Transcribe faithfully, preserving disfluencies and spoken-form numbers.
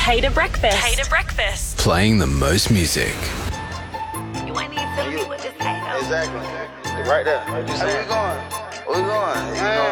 Tater Breakfast. Tater Breakfast. Playing the most music. You ain't even telling me what to say though. Exactly. Right there. Where we going? Where we going? You know